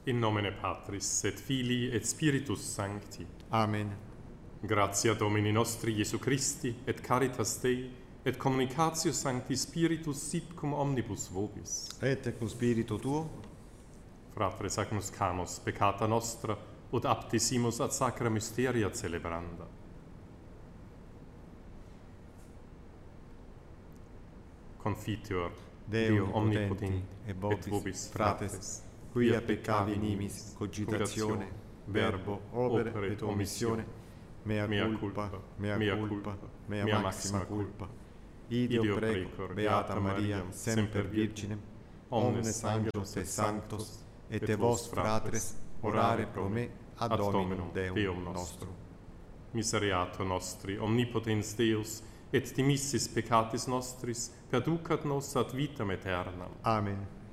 In nomine Patris et Filii et Spiritus Sancti. Amen. Gratia Domini nostri Iesu Christi et caritas Dei et communicatio Sancti Spiritus sit cum omnibus vobis. Et cum spiritu tuo, Fratres agnoscamus peccata nostra ut aptisimus ad sacra mysteria celebranda. Confiteor Deo omnipotenti et vobis fratres, quia peccavi nimis cogitatione, verbo, opere et omissione, mea culpa, mea maxima culpa. Ideo precor beata Maria, semper Virginem, omnes angelos et sanctos, et vos fratres, orare pro me ad Dominum Deum nostrum. Miseriato nostri, omnipotens Deus, et dimissis peccatis nostris, perducat nos ad vitam aeternam. Amen.